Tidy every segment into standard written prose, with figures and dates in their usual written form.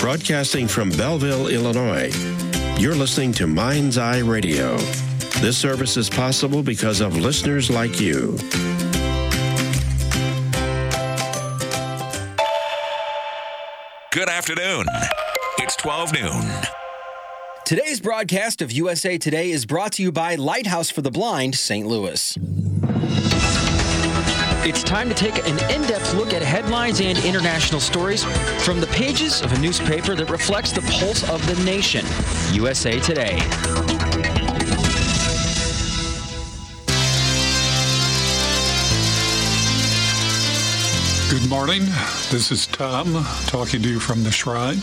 Broadcasting from Belleville, Illinois, you're listening to Mind's Eye Radio. This service is possible because of listeners like you. Good afternoon. It's 12 noon. Today's broadcast of USA Today is brought to you by Lighthouse for the Blind, St. Louis. It's time to take an in-depth look at headlines and international stories from the pages of a newspaper that reflects the pulse of the nation, USA Today. Good morning. This is Tom talking to you from the Shrine.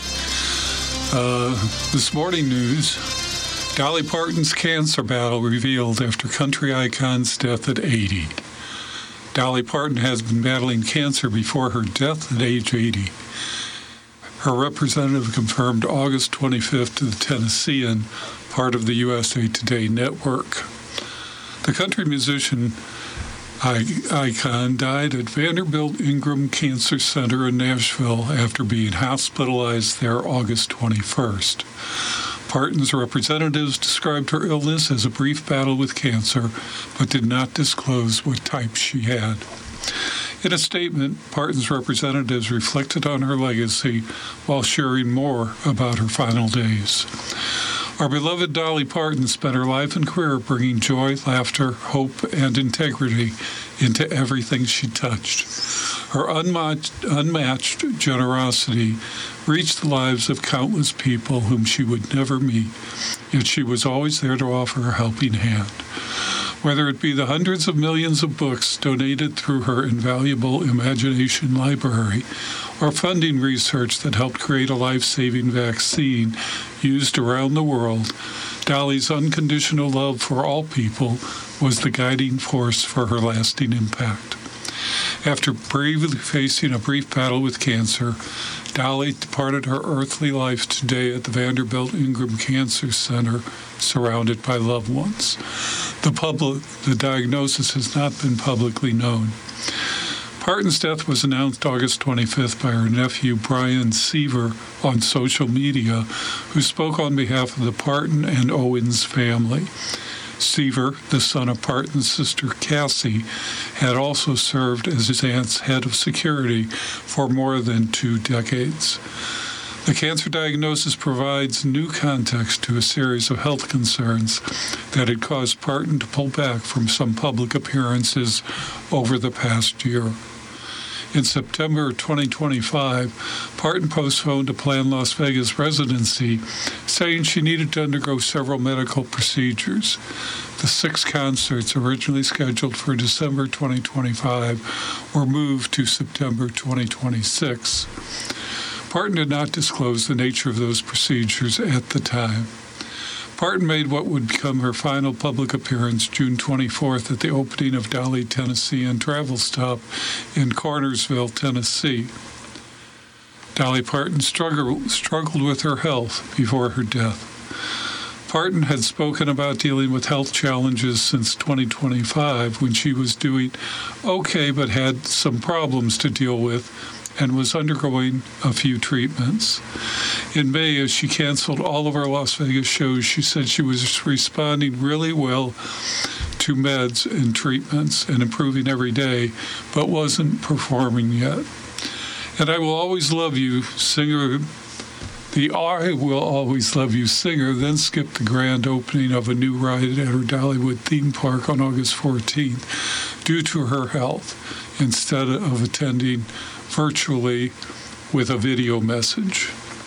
This morning news, Dolly Parton's cancer battle revealed after country icon's death at 80. Dolly Parton has been battling cancer before her death at age 80. Her representative confirmed August 25th to the Tennessean, part of the USA Today network. The country musician icon died at Vanderbilt Ingram Cancer Center in Nashville after being hospitalized there August 21st. Parton's representatives described her illness as a brief battle with cancer, but did not disclose what type she had. In a statement, Parton's representatives reflected on her legacy while sharing more about her final days. Our beloved Dolly Parton spent her life and career bringing joy, laughter, hope, and integrity into everything she touched. Her unmatched generosity reached the lives of countless people whom she would never meet, yet she was always there to offer a helping hand. Whether it be the hundreds of millions of books donated through her invaluable imagination library, or funding research that helped create a life-saving vaccine used around the world, Dolly's unconditional love for all people was the guiding force for her lasting impact. After bravely facing a brief battle with cancer, Dolly departed her earthly life today at the Vanderbilt Ingram Cancer Center, surrounded by loved ones. The diagnosis has not been publicly known. Parton's death was announced August 25th by her nephew Brian Seaver on social media, who spoke on behalf of the Parton and Owens family. Seaver, the son of Parton's sister Cassie, had also served as his aunt's head of security for more than 2 decades. The cancer diagnosis provides new context to a series of health concerns that had caused Parton to pull back from some public appearances over the past year. In September 2025, Parton postponed a planned Las Vegas residency, saying she needed to undergo several medical procedures. The 6 concerts originally scheduled for December 2025 were moved to September 2026. Parton did not disclose the nature of those procedures at the time. Parton made what would become her final public appearance June 24th at the opening of Dolly Tennessean Travel Stop in Cornersville, Tennessee. Dolly Parton struggled with her health before her death. Parton had spoken about dealing with health challenges since 2025, when she was doing okay but had some problems to deal with and was undergoing a few treatments. In May, as she canceled all of our Las Vegas shows, she said she was responding really well to meds and treatments and improving every day, but wasn't performing yet. And I Will Always Love You singer, the I Will Always Love You singer, then skipped the grand opening of a new ride at her Dollywood theme park on August 14th due to her health, instead of attending virtually with a video message.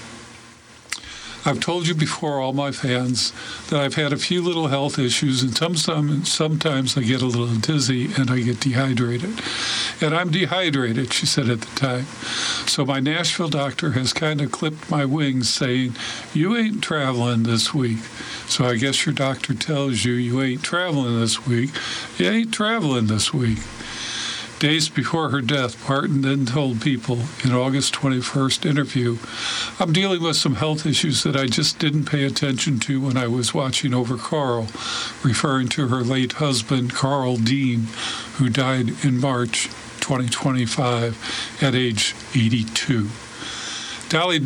I've told you before, all my fans, that I've had a few little health issues, and sometimes I get a little dizzy and I get dehydrated. And I'm dehydrated, she said at the time. So my Nashville doctor has kind of clipped my wings, saying, "You ain't traveling this week." So I guess your doctor tells you you ain't traveling this week. You ain't traveling this week. Days before her death, Parton then told People in August 21st interview, "I'm dealing with some health issues that I just didn't pay attention to when I was watching over Carl," referring to her late husband, Carl Dean, who died in March 2025 at age 82. Dolly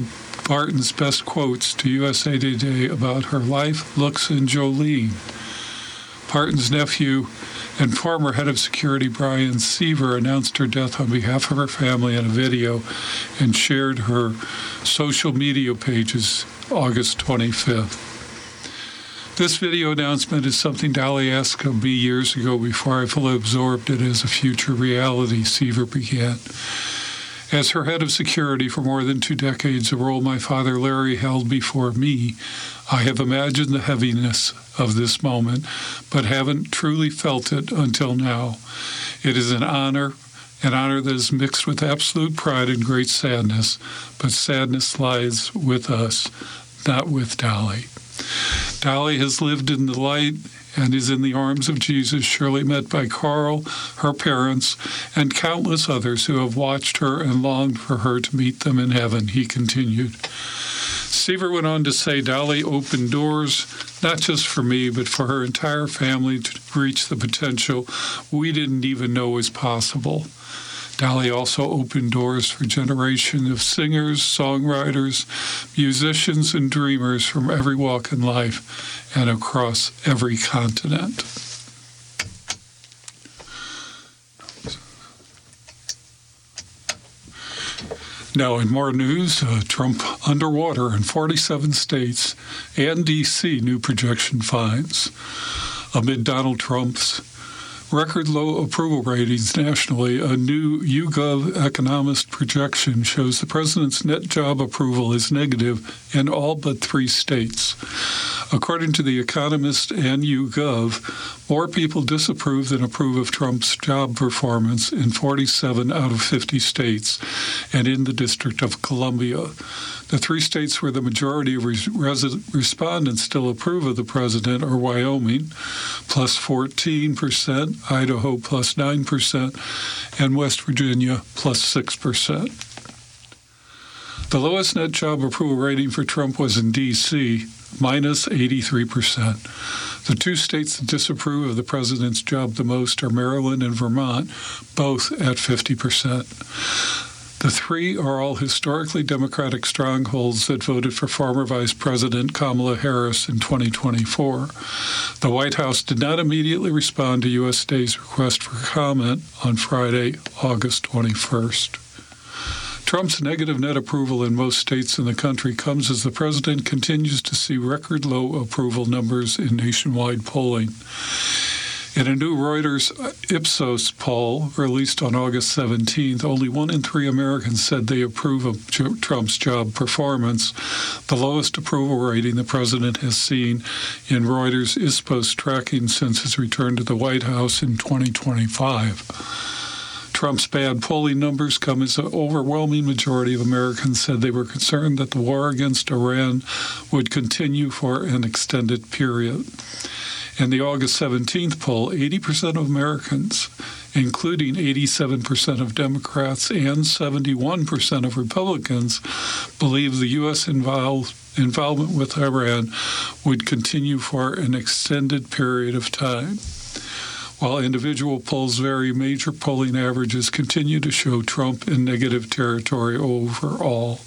Barton's best quotes to USA Today about her life, looks, and Jolene. Barton's nephew and former head of security Brian Seaver announced her death on behalf of her family in a video and shared her social media pages August 25th. This video announcement is something Dolly asked of me years ago before I fully absorbed it as a future reality, Seaver began. As her head of security for more than 2 decades, a role my father Larry held before me, I have imagined the heaviness of this moment, but haven't truly felt it until now. It is an honor that is mixed with absolute pride and great sadness, but sadness lies with us, not with Dolly. Dolly has lived in the light and is in the arms of Jesus, surely met by Carl, her parents, and countless others who have watched her and longed for her to meet them in heaven, he continued. Seaver went on to say Dolly opened doors, not just for me, but for her entire family to reach the potential we didn't even know was possible. Dolly also opened doors for generations of singers, songwriters, musicians, and dreamers from every walk in life and across every continent. Now, in more news, Trump underwater in 47 states and D.C. new projection finds. Amid Donald Trump's record low approval ratings nationally, a new YouGov economist projection shows the president's net job approval is negative in all but 3 states. According to The Economist and YouGov, more people disapprove than approve of Trump's job performance in 47 out of 50 states and in the District of Columbia. The 3 states where the majority of respondents still approve of the president are Wyoming, plus 14%, Idaho, plus 9%, and West Virginia, plus 6%. The lowest net job approval rating for Trump was in D.C., minus 83%. The 2 states that disapprove of the president's job the most are Maryland and Vermont, both at 50%. The 3 are all historically Democratic strongholds that voted for former Vice President Kamala Harris in 2024. The White House did not immediately respond to U.S. Today's request for comment on Friday, August 21st. Trump's negative net approval in most states in the country comes as the president continues to see record low approval numbers in nationwide polling. In a new Reuters Ipsos poll released on August 17th, only 1 in 3 Americans said they approve of Trump's job performance, the lowest approval rating the president has seen in Reuters Ipsos tracking since his return to the White House in 2025. Trump's bad polling numbers come as an overwhelming majority of Americans said they were concerned that the war against Iran would continue for an extended period. In the August 17th poll, 80% of Americans, including 87% of Democrats and 71% of Republicans, believe the U.S. involvement with Iran would continue for an extended period of time. While individual polls vary, major polling averages continue to show Trump in negative territory overall.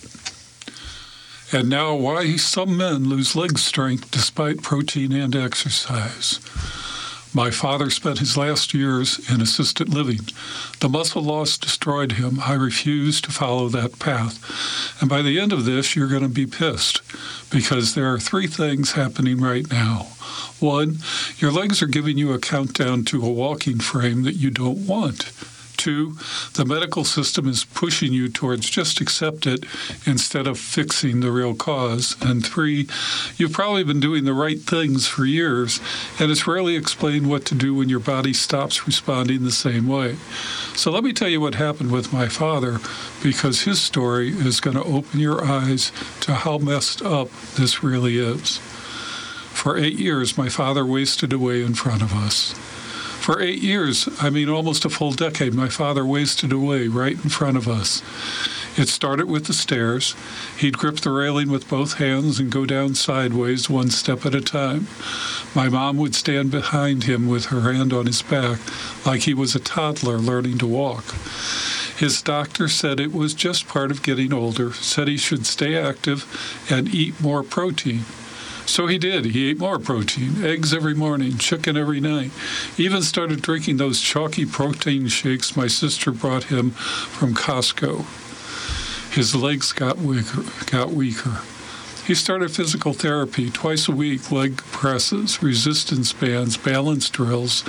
And now, why some men lose leg strength despite protein and exercise. My father spent his last years in assisted living. The muscle loss destroyed him. I refused to follow that path. And by the end of this, you're going to be pissed because there are 3 things happening right now. 1, your legs are giving you a countdown to a walking frame that you don't want. 2, the medical system is pushing you towards just accept it instead of fixing the real cause. And 3, you've probably been doing the right things for years, and it's rarely explained what to do when your body stops responding the same way. So let me tell you what happened with my father, because his story is going to open your eyes to how messed up this really is. For 8 years, my father wasted away in front of us. For 8 years, almost a full decade, my father wasted away right in front of us. It started with the stairs. He'd grip the railing with both hands and go down sideways 1 step at a time. My mom would stand behind him with her hand on his back like he was a toddler learning to walk. His doctor said it was just part of getting older, said he should stay active and eat more protein. So he did. He ate more protein, eggs every morning, chicken every night. Even started drinking those chalky protein shakes my sister brought him from Costco. His legs got weaker. He started physical therapy twice a week, leg presses, resistance bands, balance drills,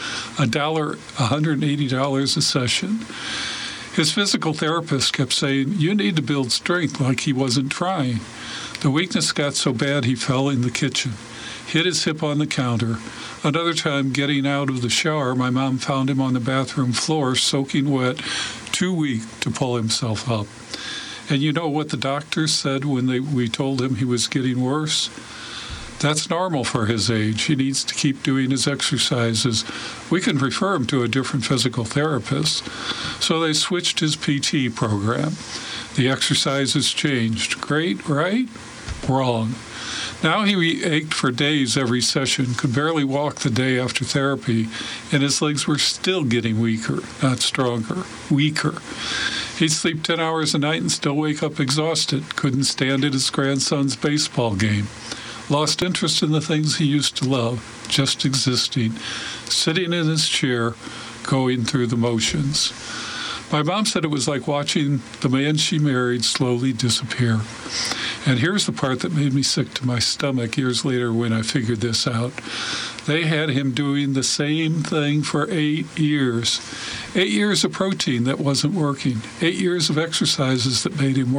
$180 a session. His physical therapist kept saying, "You need to build strength," like he wasn't trying. The weakness got so bad he fell in the kitchen, hit his hip on the counter. Another time, getting out of the shower, my mom found him on the bathroom floor, soaking wet, too weak to pull himself up. And you know what the doctors said when we told him he was getting worse? That's normal for his age. He needs to keep doing his exercises. We can refer him to a different physical therapist. So they switched his PT program. The exercises changed. Great, right? Wrong. Now he ached for days every session, could barely walk the day after therapy, and his legs were still getting weaker, not stronger, weaker. He'd sleep 10 hours a night and still wake up exhausted, couldn't stand at his grandson's baseball game. Lost interest in the things he used to love, just existing, sitting in his chair, going through the motions. My mom said it was like watching the man she married slowly disappear. And here's the part that made me sick to my stomach years later when I figured this out. They had him doing the same thing for 8 years. 8 years of protein that wasn't working. 8 years of exercises that made him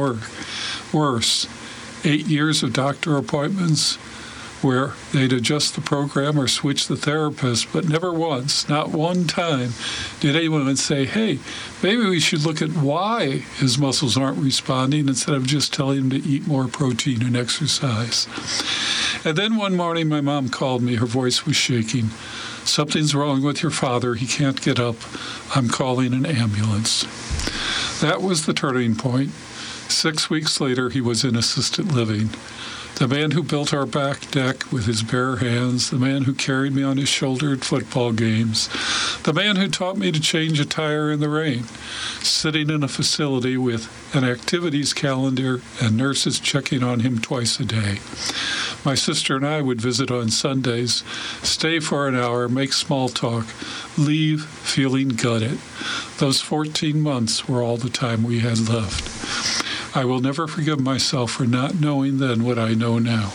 worse. 8 years of doctor appointments where they'd adjust the program or switch the therapist, but never once, not one time, did anyone say, "Hey, maybe we should look at why his muscles aren't responding instead of just telling him to eat more protein and exercise." And then one morning my mom called me. Her voice was shaking. "Something's wrong with your father. He can't get up. I'm calling an ambulance." That was the turning point. 6 weeks later, he was in assisted living. The man who built our back deck with his bare hands, the man who carried me on his shoulder at football games, the man who taught me to change a tire in the rain, sitting in a facility with an activities calendar and nurses checking on him twice a day. My sister and I would visit on Sundays, stay for an hour, make small talk, leave feeling gutted. Those 14 months were all the time we had left. I will never forgive myself for not knowing then what I know now.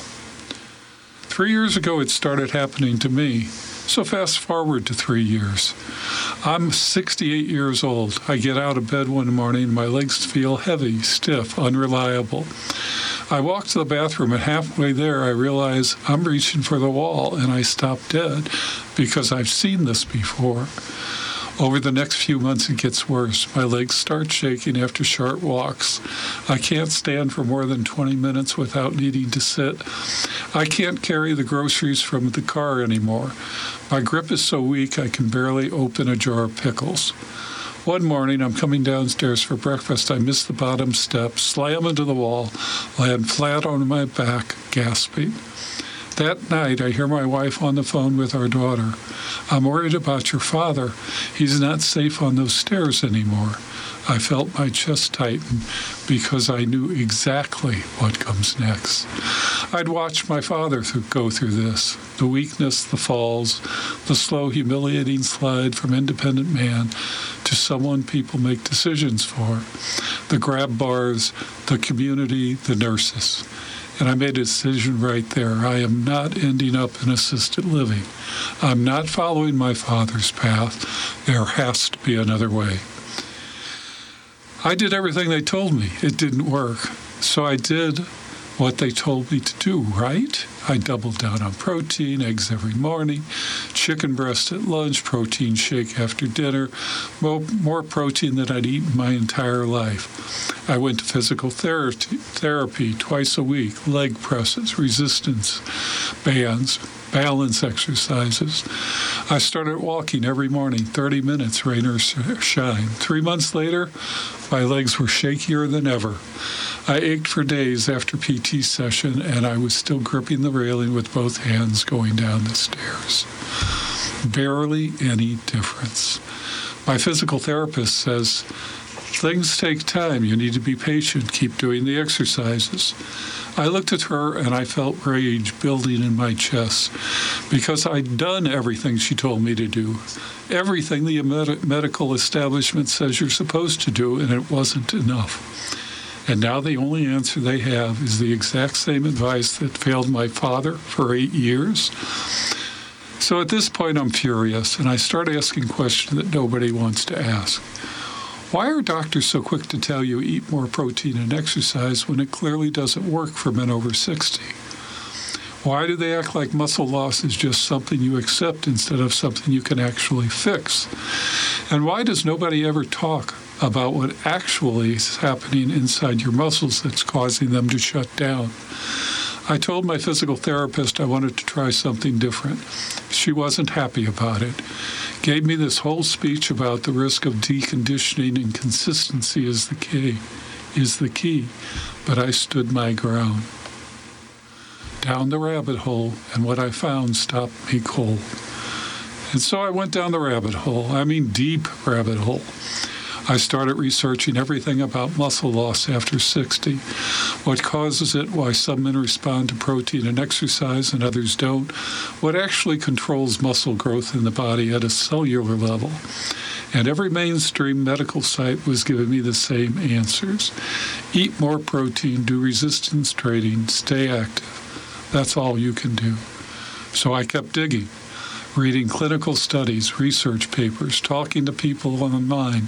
3 years ago, it started happening to me. So fast forward to 3 years. I'm 68 years old. I get out of bed one morning and my legs feel heavy, stiff, unreliable. I walk to the bathroom and halfway there I realize I'm reaching for the wall and I stop dead because I've seen this before. Over the next few months, it gets worse. My legs start shaking after short walks. I can't stand for more than 20 minutes without needing to sit. I can't carry the groceries from the car anymore. My grip is so weak I can barely open a jar of pickles. One morning, I'm coming downstairs for breakfast. I miss the bottom step, slam into the wall, land flat on my back, gasping. That night, I hear my wife on the phone with our daughter. "I'm worried about your father. He's not safe on those stairs anymore." I felt my chest tighten because I knew exactly what comes next. I'd watched my father go through this, the weakness, the falls, the slow, humiliating slide from independent man to someone people make decisions for, the grab bars, the community, the nurses. And I made a decision right there. I am not ending up in assisted living. I'm not following my father's path. There has to be another way. I did everything they told me. It didn't work. So I did what they told me to do, right? I doubled down on protein, eggs every morning, chicken breast at lunch, protein shake after dinner, more protein than I'd eaten my entire life. I went to physical therapy twice a week, leg presses, resistance bands, balance exercises. I started walking every morning, 30 minutes, rain or shine. 3 months later, my legs were shakier than ever. I ached for days after PT session, and I was still gripping the railing with both hands going down the stairs. Barely any difference. My physical therapist says Things take time. You need to be patient. Keep doing the exercises. I looked at her and I felt rage building in my chest because I'd done everything she told me to do, everything the medical establishment says you're supposed to do, and it wasn't enough. And now the only answer they have is the exact same advice that failed my father for 8 years. So at this point, I'm furious, and I start asking questions that nobody wants to ask. Why are doctors so quick to tell you eat more protein and exercise when it clearly doesn't work for men over 60? Why do they act like muscle loss is just something you accept instead of something you can actually fix? And why does nobody ever talk about what actually is happening inside your muscles that's causing them to shut down? I told my physical therapist I wanted to try something different. She wasn't happy about it. Gave me this whole speech about the risk of deconditioning, and consistency is the key. But I stood my ground. Down the rabbit hole, and what I found stopped me cold. And so I went down the rabbit hole. I mean deep rabbit hole. I started researching everything about muscle loss after 60, what causes it, why some men respond to protein and exercise and others don't, what actually controls muscle growth in the body at a cellular level. And every mainstream medical site was giving me the same answers. Eat more protein, do resistance training, stay active. That's all you can do. So I kept digging, reading clinical studies, research papers, talking to people online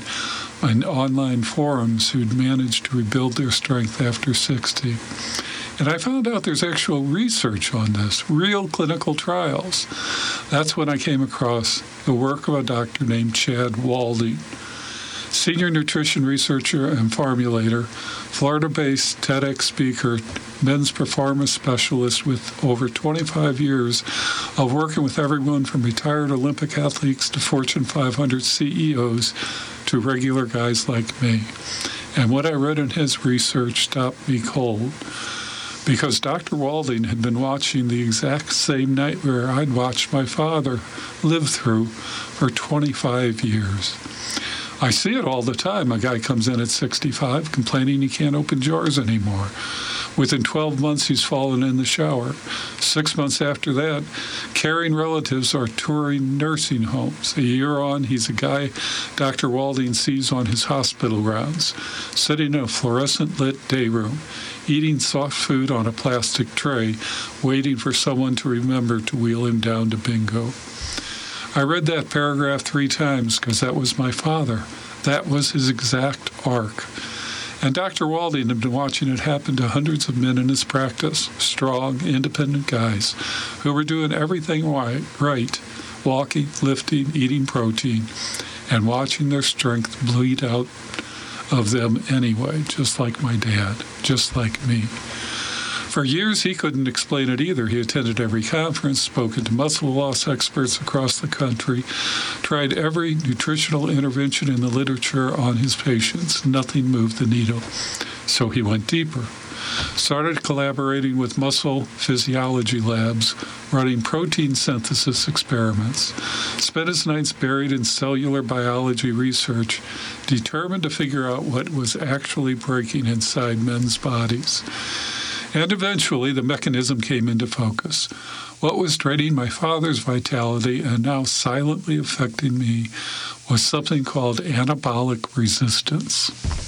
forums who'd managed to rebuild their strength after 60. And I found out there's actual research on this, real clinical trials. That's when I came across the work of a doctor named Chad Walding, senior nutrition researcher and formulator, Florida-based TEDx speaker, men's performance specialist with over 25 years of working with everyone from retired Olympic athletes to Fortune 500 CEOs to regular guys like me. And what I read in his research stopped me cold, because Dr. Walding had been watching the exact same nightmare I'd watched my father live through for 25 years. I see it all the time. A guy comes in at 65 complaining he can't open jars anymore. Within 12 months, he's fallen in the shower. 6 months after that, caring relatives are touring nursing homes. A year on, he's a guy Dr. Walding sees on his hospital rounds, sitting in a fluorescent-lit day room, eating soft food on a plastic tray, waiting for someone to remember to wheel him down to bingo. I read that paragraph 3 times because that was my father. That was his exact arc. And Dr. Walding had been watching it happen to hundreds of men in his practice, strong, independent guys who were doing everything right, walking, lifting, eating protein, and watching their strength bleed out of them anyway, just like my dad, just like me. For years, he couldn't explain it either. He attended every conference, spoken to muscle loss experts across the country, tried every nutritional intervention in the literature on his patients. Nothing moved the needle. So he went deeper, started collaborating with muscle physiology labs, running protein synthesis experiments, spent his nights buried in cellular biology research, determined to figure out what was actually breaking inside men's bodies. And eventually, the mechanism came into focus. What was draining my father's vitality and now silently affecting me was something called anabolic resistance.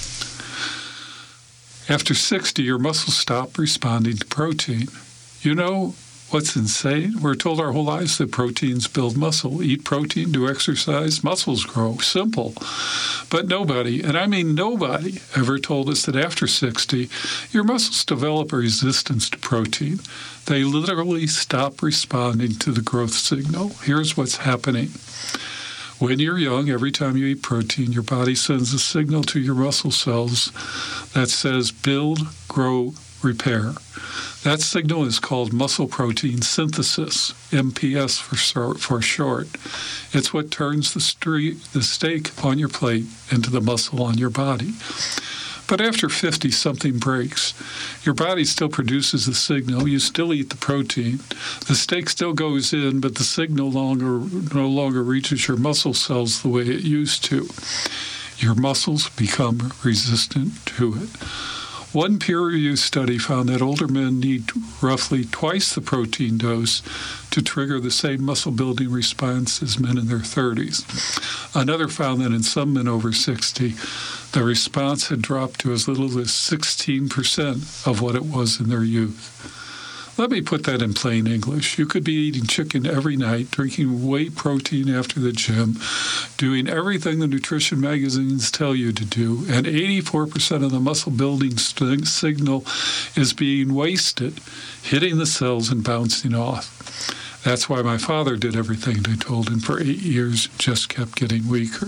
After 60, your muscles stop responding to protein. You know what's insane? We're told our whole lives that proteins build muscle. Eat protein, do exercise, muscles grow. Simple. But nobody, and I mean nobody, ever told us that after 60, your muscles develop a resistance to protein. They literally stop responding to the growth signal. Here's what's happening. When you're young, every time you eat protein, your body sends a signal to your muscle cells that says build, grow, repair. That signal is called muscle protein synthesis, MPS for short. It's what turns the steak on your plate into the muscle on your body. But after 50, something breaks. Your body still produces the signal. You still eat the protein. The steak still goes in, but the signal no longer reaches your muscle cells the way it used to. your muscles become resistant to it. One peer-reviewed study found that older men need roughly twice the protein dose to trigger the same muscle-building response as men in their 30s. Another found that in some men over 60, the response had dropped to as little as 16% of what it was in their youth. Let me put that in plain English. You could be eating chicken every night, drinking whey protein after the gym, doing everything the nutrition magazines tell you to do, and 84% of the muscle-building signal is being wasted, hitting the cells and bouncing off. That's why my father did everything they told him for 8 years, just kept getting weaker.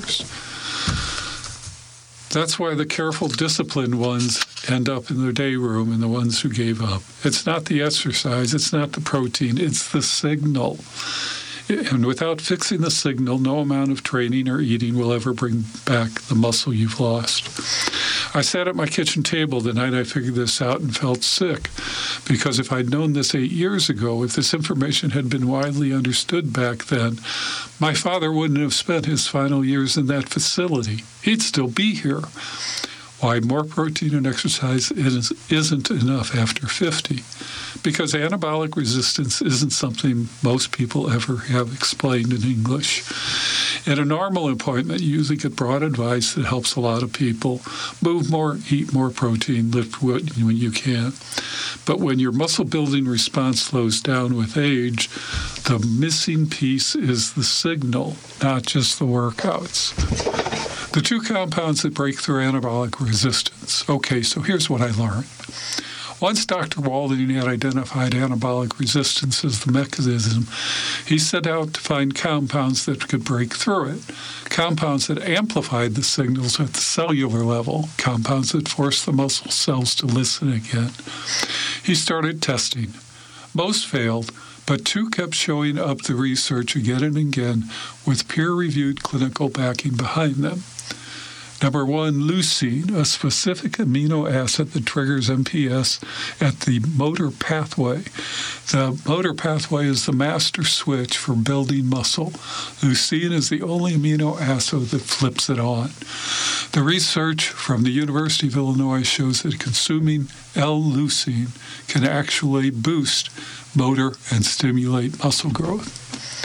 That's why the careful, disciplined ones end up in the day room and the ones who gave up. It's not the exercise, it's not the protein, it's the signal. And without fixing the signal, no amount of training or eating will ever bring back the muscle you've lost. I sat at my kitchen table the night I figured this out and felt sick, because if I'd known this 8 years ago, if this information had been widely understood back then, my father wouldn't have spent his final years in that facility. He'd still be here. Why more protein and exercise isn't enough after 50. Because anabolic resistance isn't something most people ever have explained in English. In a normal appointment, you usually get broad advice that helps a lot of people. Move more, eat more protein, lift when you can. But when your muscle-building response slows down with age, the missing piece is the signal, not just the workouts. The two compounds that break through anabolic resistance. Okay, so here's what I learned. Once Dr. Walding had identified anabolic resistance as the mechanism, he set out to find compounds that could break through it, compounds that amplified the signals at the cellular level, compounds that forced the muscle cells to listen again. He started testing. Most failed, but two kept showing up the research again and again with peer-reviewed clinical backing behind them. Number one, leucine, a specific amino acid that triggers MPS at the motor pathway. The motor pathway is the master switch for building muscle. Leucine is the only amino acid that flips it on. The research from the University of Illinois shows that consuming L-leucine can actually boost motor and stimulate muscle growth.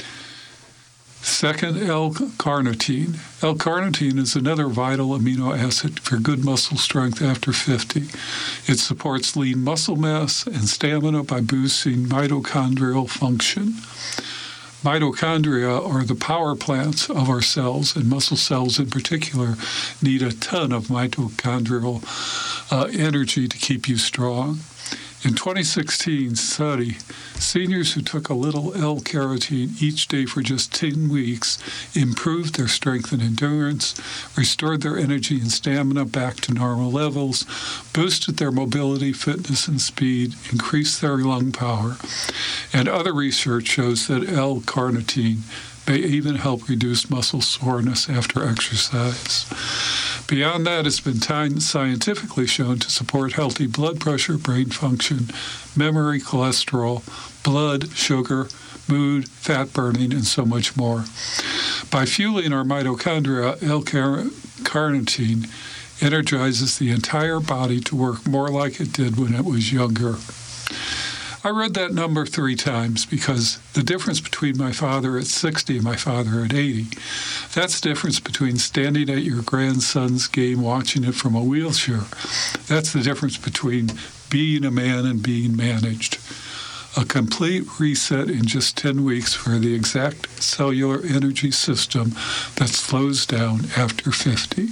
Second, L-carnitine. L-carnitine is another vital amino acid for good muscle strength after 50. It supports lean muscle mass and stamina by boosting mitochondrial function. Mitochondria are the power plants of our cells, and muscle cells in particular need a ton of mitochondrial energy to keep you strong. In 2016 study, seniors who took a little L-carnitine each day for just 10 weeks improved their strength and endurance, restored their energy and stamina back to normal levels, boosted their mobility, fitness, and speed, increased their lung power. And other research shows that L-carnitine may even help reduce muscle soreness after exercise. Beyond that, it's been scientifically shown to support healthy blood pressure, brain function, memory, cholesterol, blood, sugar, mood, fat burning, and so much more. By fueling our mitochondria, L-carnitine energizes the entire body to work more like it did when it was younger. I read that number 3 times because the difference between my father at 60 and my father at 80, that's the difference between standing at your grandson's game watching it from a wheelchair. That's the difference between being a man and being managed. A complete reset in just 10 weeks for the exact cellular energy system that slows down after 50.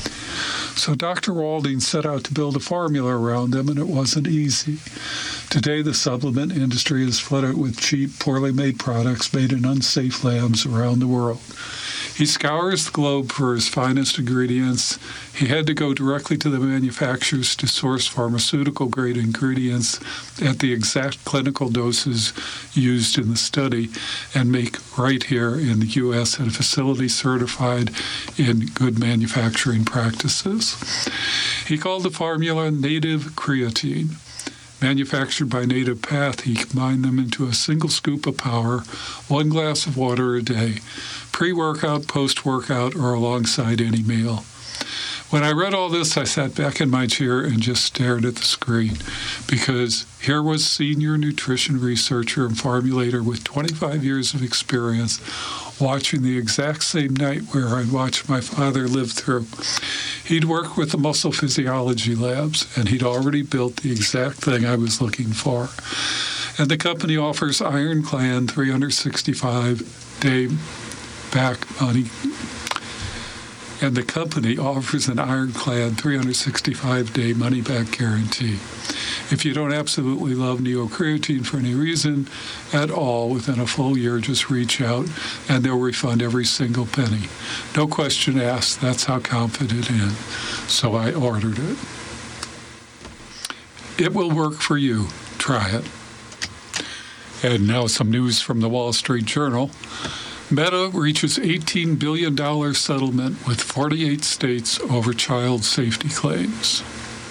So Dr. Walding set out to build a formula around them, and it wasn't easy. Today, the supplement industry is flooded with cheap, poorly made products made in unsafe labs around the world. He scours the globe for his finest ingredients. He had to go directly to the manufacturers to source pharmaceutical-grade ingredients at the exact clinical doses used in the study and make right here in the U.S. at a facility certified in good manufacturing practices. He called the formula Native Creatine. Manufactured by Native Path, he combined them into a single scoop of power, 1 glass of water a day, pre-workout, post-workout, or alongside any meal. When I read all this, I sat back in my chair and just stared at the screen, because here was senior nutrition researcher and formulator with 25 years of experience watching the exact same nightmare I watched my father live through. He'd worked with the muscle physiology labs, and he'd already built the exact thing I was looking for. And the company offers ironclad 365-day back money. And the company offers an ironclad 365-day money-back guarantee. If you don't absolutely love Neo-Creatine for any reason at all, within a full year, just reach out, and they'll refund every single penny. No question asked. That's how confident I am. So I ordered it. It will work for you. Try it. And now some news from the Wall Street Journal. Meta reaches $18 billion settlement with 48 states over child safety claims.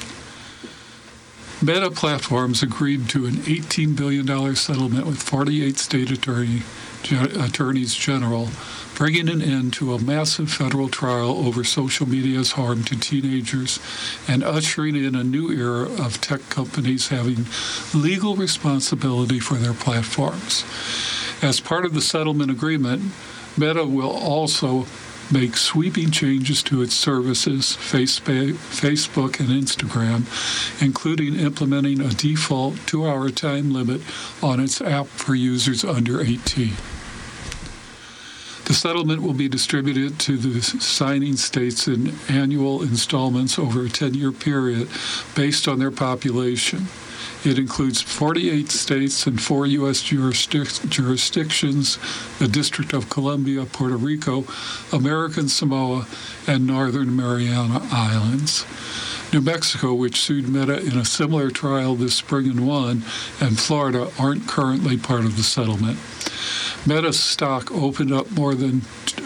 Meta Platforms agreed to an $18 billion settlement with 48 state attorneys general, bringing an end to a massive federal trial over social media's harm to teenagers and ushering in a new era of tech companies having legal responsibility for their platforms. As part of the settlement agreement, Meta will also make sweeping changes to its services, Facebook and Instagram, including implementing a default 2-hour time limit on its app for users under 18. The settlement will be distributed to the signing states in annual installments over a 10-year period based on their population. It includes 48 states and 4 U.S. jurisdictions, the District of Columbia, Puerto Rico, American Samoa, and Northern Mariana Islands. New Mexico, which sued Meta in a similar trial this spring and won, and Florida aren't currently part of the settlement. Meta's stock opened up more than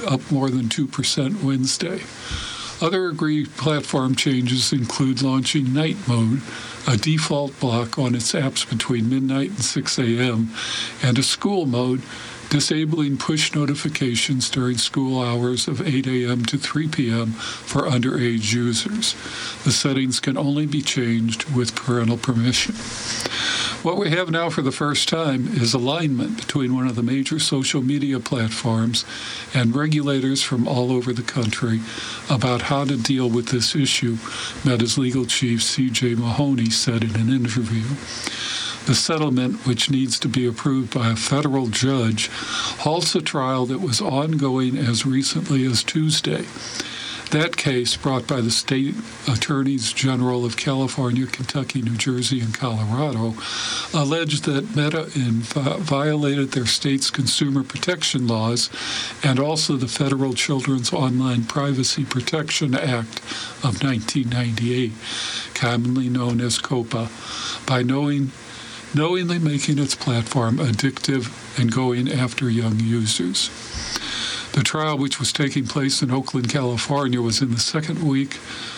2% Wednesday. Other agreed platform changes include launching night mode, a default block on its apps between midnight and 6 a.m., and a school mode, disabling push notifications during school hours of 8 a.m. to 3 p.m. for underage users. The settings can only be changed with parental permission. What we have now for the first time is alignment between one of the major social media platforms and regulators from all over the country about how to deal with this issue, Meta's legal chief C.J. Mahoney said in an interview. The settlement, which needs to be approved by a federal judge, halts a trial that was ongoing as recently as Tuesday. That case, brought by the state attorneys general of California, Kentucky, New Jersey, and Colorado, alleged that Meta violated their state's consumer protection laws and also the Federal Children's Online Privacy Protection Act of 1998, commonly known as COPPA, by knowingly making its platform addictive and going after young users. The trial, which was taking place in Oakland, California, was in the second week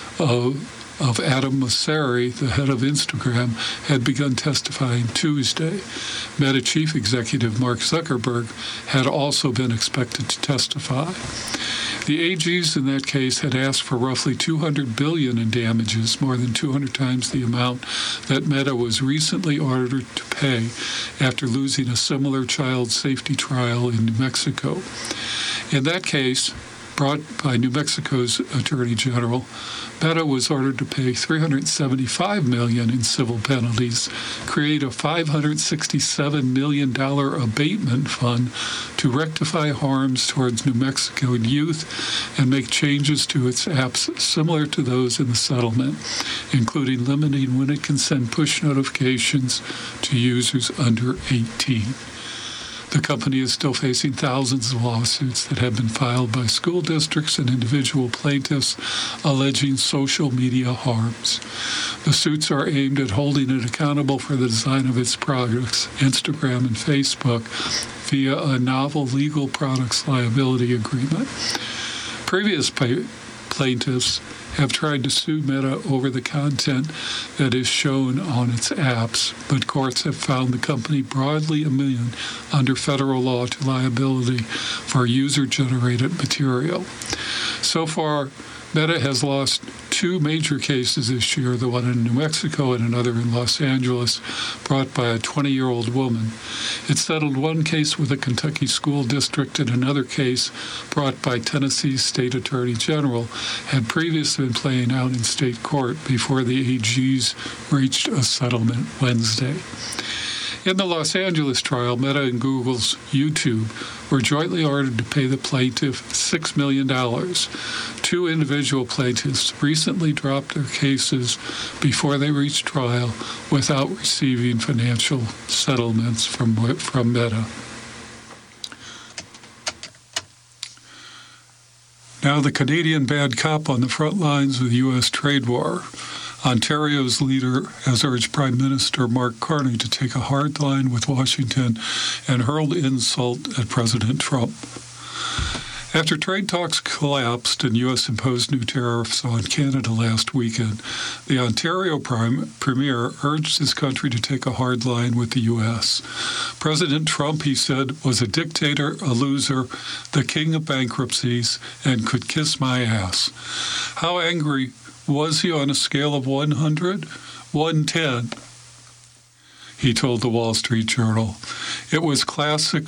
of Adam Mosseri, the head of Instagram, had begun testifying Tuesday. Meta chief executive Mark Zuckerberg had also been expected to testify. The AGs in that case had asked for roughly $200 billion in damages, more than 200 times the amount that Meta was recently ordered to pay after losing a similar child safety trial in New Mexico. In that case, brought by New Mexico's Attorney General, Meta was ordered to pay $375 million in civil penalties, create a $567 million abatement fund to rectify harms towards New Mexican youth, and make changes to its apps similar to those in the settlement, including limiting when it can send push notifications to users under 18. The company is still facing thousands of lawsuits that have been filed by school districts and individual plaintiffs alleging social media harms. The suits are aimed at holding it accountable for the design of its products, Instagram and Facebook, via a novel legal products liability agreement. Previous plaintiffs have tried to sue Meta over the content that is shown on its apps, but courts have found the company broadly immune under federal law to liability for user-generated material. So far, Meta has lost 2 major cases this year, the one in New Mexico and another in Los Angeles, brought by a 20-year-old woman. It settled one case with a Kentucky school district, and another case brought by Tennessee's state attorney general had previously been playing out in state court before the AGs reached a settlement Wednesday. In the Los Angeles trial, Meta and Google's YouTube were jointly ordered to pay the plaintiff $6 million. 2 individual plaintiffs recently dropped their cases before they reached trial without receiving financial settlements from Meta. Now the Canadian bad cop on the front lines of the U.S. trade war. Ontario's leader has urged Prime Minister Mark Carney to take a hard line with Washington and hurled insult at President Trump. After trade talks collapsed and U.S. imposed new tariffs on Canada last weekend, the Ontario Premier urged his country to take a hard line with the U.S. President Trump, he said, was a dictator, a loser, the king of bankruptcies, and could kiss my ass. How angry was he on a scale of 100? 110. He told the Wall Street Journal. It was classic